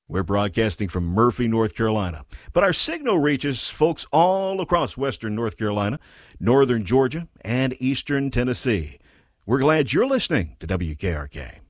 We're broadcasting from Murphy, North Carolina, but our signal reaches folks all across western North Carolina, northern Georgia, and eastern Tennessee. We're glad you're listening to WKRK.